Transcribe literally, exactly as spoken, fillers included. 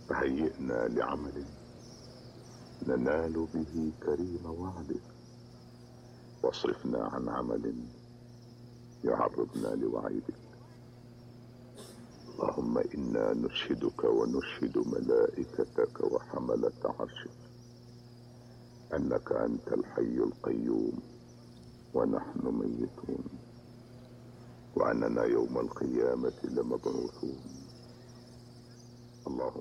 فهيئنا لعمل ننال به كريم وعدك، واصرفنا عن عمل يعرضنا لوعيدك. اللهم إنا نشهدك ونشهد ملائكتك وحملة عرشك أنك أنت الحي القيوم ونحن ميتون، وأننا يوم القيامة لمبعوثون. اللهم